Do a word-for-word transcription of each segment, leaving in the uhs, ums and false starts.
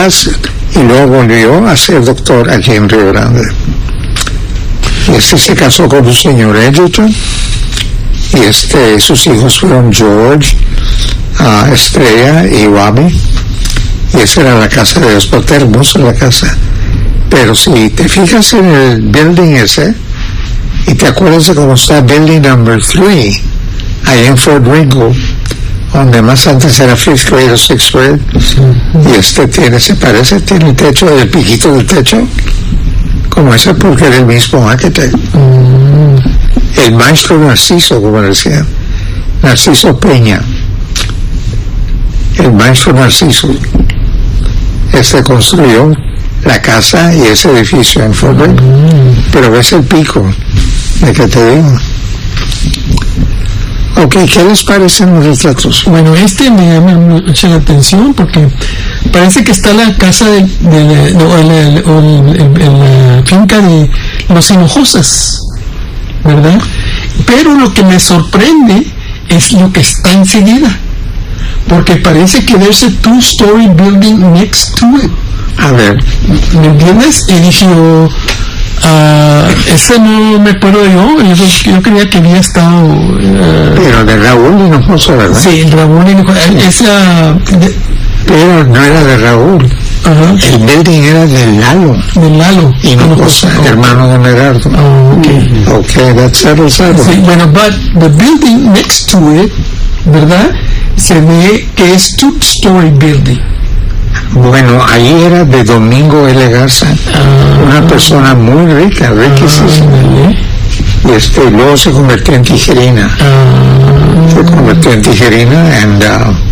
Texas y luego volvió a ser doctor aquí en Río Grande. Y este se casó con un señor Edgerton, y este, sus hijos fueron George, uh, Estrella y Robbie, y esa era la casa de ellos. Está hermosa la casa, pero si te fijas en el building ese y te acuerdas de cómo está building number three ahí en Fort Ringgold, donde más antes era fifth grade o sixth grade, y este tiene, se parece, tiene el techo, el piquito del techo como ese, porque era el mismo arquitecto, el maestro Narciso, como decían, Narciso Peña, el maestro Narciso, este construyó la casa y ese edificio en Fort Ringgold. Pero ves el pico de que te digo. Ok, ¿qué les parecen los retratos? Bueno, este me llama mucho la atención porque parece que está la casa de, de, de, de o el, el, el, el, la finca de los Hinojosas, ¿verdad? Pero lo que me sorprende es lo que está enseguida, porque parece que there's a two-story building next to it. A ver, ¿me entiendes? Y dije yo, uh, ese no me acuerdo yo, yo, yo creía que había estado... Uh, pero de Raúl Hinojosa, ¿verdad? Sí, Raúl Hinojosa, esa... De, pero no era de Raúl. Uh-huh. El building era de Lalo. De Lalo. Hinojosa, oh, hermano de Medardo. Oh, okay. Okay, that's settled, settled. Sí, bueno, but the building next to it, ¿verdad? Se ve que es two-story building. Bueno, ahí era de Domingo L. Garza, uh, una persona muy rica, riquísima. Uh, y este, luego se convirtió en tijerina. Uh, se convirtió en tijerina, and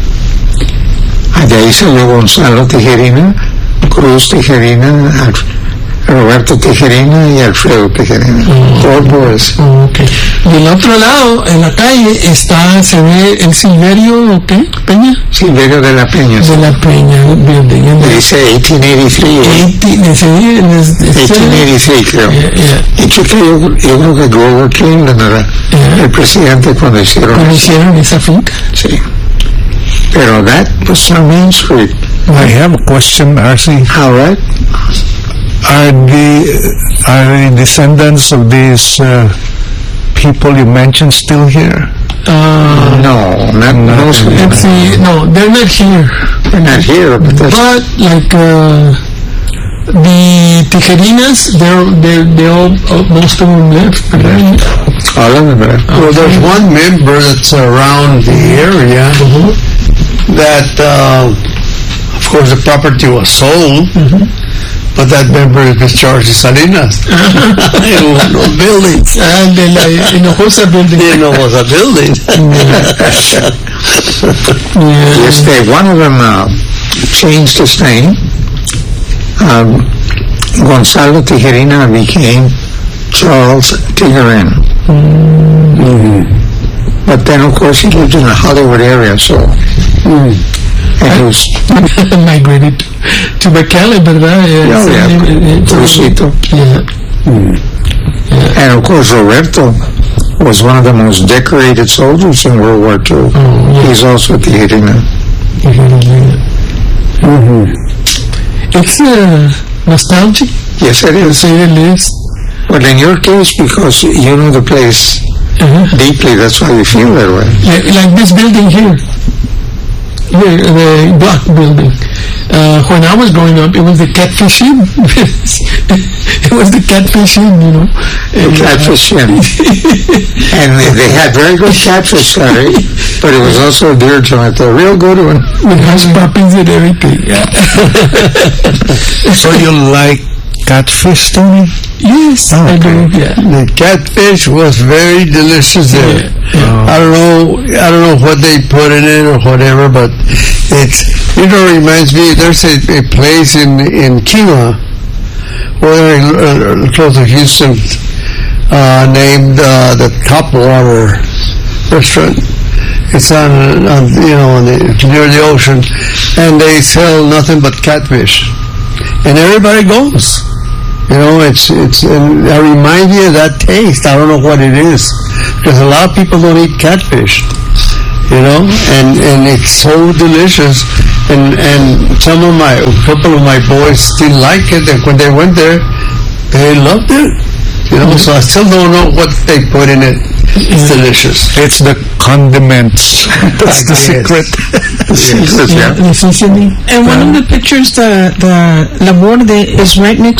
uh, de ahí salió Gonzalo Tijerina, Cruz Tijerina, Roberto Tijerina y Alfredo Tijerina. Four boys. Okay. Y el otro lado, en la calle, está, se ve el Silverio, ¿o qué? ¿Peña? Silverio de la Peña. De la Peña, building. Dice eighteen eighty-three. eighteen eighty-three, creo. Yeah, yeah. Y yo, yo, yo creo que Grover Cleveland era yeah. el presidente cuando hicieron Cuando eso. hicieron esa finca. Sí. Pero that was on Main Street. I have a question, R C. All right. Are the are the descendants of these uh, people you mentioned still here? Uh, no, not, not no, let's see, no, they're not here. They're not here, but, but like uh, the Tijerinas, they're they they all uh, most of them left. Right? All of them left. Well, there's one member that's around the area mm-hmm. that, uh, of course, the property was sold. Mm-hmm. But that member is Mister Arce Salinas. In one of those buildings. And the la Hinojosa building. The Hinojosa building. Yeah. Yes, they, one of them uh, changed his name. Um, Gonzalo Tijerina became Charles Tijerin. Mm-hmm. But then, of course, he lived in the Hollywood area, so... Mm. And he was migrated to McAllen, ¿verdad? Yeah, yeah, Crucito. Yeah. Mm. Yeah. And of course, Roberto was one of the most decorated soldiers in World War Two. Oh, yeah. He's also Tijerina. Mm-hmm. It's uh, nostalgic. Yes, it is. Say the least. Well, in your case, because you know the place uh-huh. deeply, that's why you feel that way. Like, like this building here. The, the block building. Uh, when I was growing up, it was the Catfish Inn. It was the Catfish Inn, you know. The Catfish Inn. And they, they had very good catfish curry, but it was also a beer joint, a real good one. With hush puppies and everything. Yeah. So you like catfish, Tony? Yes, oh, I do. Yeah. The catfish was very delicious there. Yeah. Yeah. I don't know, I don't know what they put in it or whatever, but it's, you know, reminds me. There's a, a place in in Kima, where uh, close to Houston, uh, named uh, the Topwater Restaurant. It's on, on you know, on the, near the ocean, and they sell nothing but catfish, and everybody goes. You know, it's, it's, and I remind you of that taste. I don't know what it is, because a lot of people don't eat catfish. you know, and and it's so delicious. And and some of my, a couple of my boys still like it, and when they went there, they loved it. You know, so I still don't know what they put in it. It's delicious. It's the condiments. That's the Yes. secret. The secret, yeah. The seasoning. And one of the pictures, the the La Borde is right next